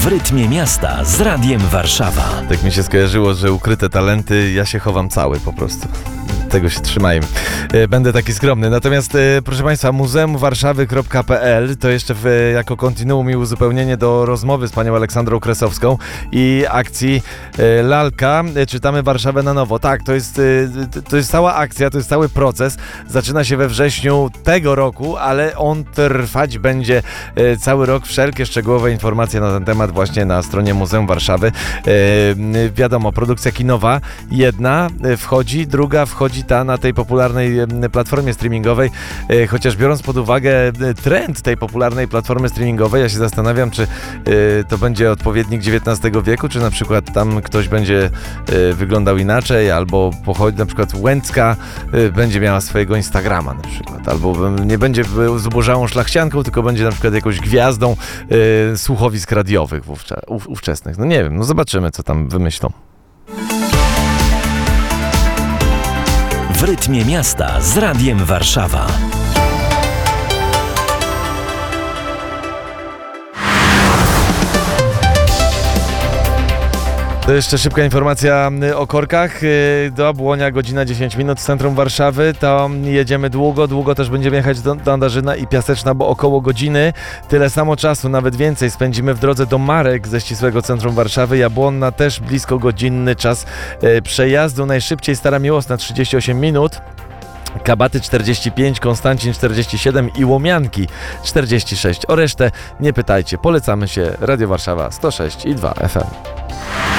W rytmie miasta z Radiem Warszawa. Tak mi się skojarzyło, że ukryte talenty, ja się chowam cały po prostu. Tego się trzymajmy. Będę taki skromny. Natomiast, proszę Państwa, muzeumwarszawy.pl to jeszcze jako kontinuum i uzupełnienie do rozmowy z panią Aleksandrą Kresowską i akcji Lalka. Czytamy Warszawę na nowo. Tak, to jest cała akcja, to jest cały proces. Zaczyna się we wrześniu tego roku, ale on trwać będzie cały rok. Wszelkie szczegółowe informacje na ten temat właśnie na stronie Muzeum Warszawy. Wiadomo, produkcja kinowa jedna wchodzi, druga wchodzi ta na tej popularnej platformie streamingowej, chociaż biorąc pod uwagę trend tej popularnej platformy streamingowej, ja się zastanawiam, czy to będzie odpowiednik XIX wieku, czy na przykład tam ktoś będzie wyglądał inaczej, albo pochodzi, na przykład Łęcka będzie miała swojego Instagrama na przykład, albo nie będzie zubożałą szlachcianką, tylko będzie na przykład jakąś gwiazdą słuchowisk radiowych ówczesnych. No nie wiem, no zobaczymy, co tam wymyślą. W rytmie miasta z Radiem Warszawa. To jeszcze szybka informacja o korkach. Do Błonia godzina 10 minut z centrum Warszawy. To jedziemy długo też będziemy jechać do Andarzyna i Piaseczna, bo około godziny. Tyle samo czasu, nawet więcej spędzimy w drodze do Marek ze ścisłego centrum Warszawy. Jabłonna też blisko godzinny czas przejazdu. Najszybciej Stara Miłosna 38 minut. Kabaty 45, Konstancin 47 i Łomianki 46. O resztę nie pytajcie. Polecamy się. Radio Warszawa 106,2 FM.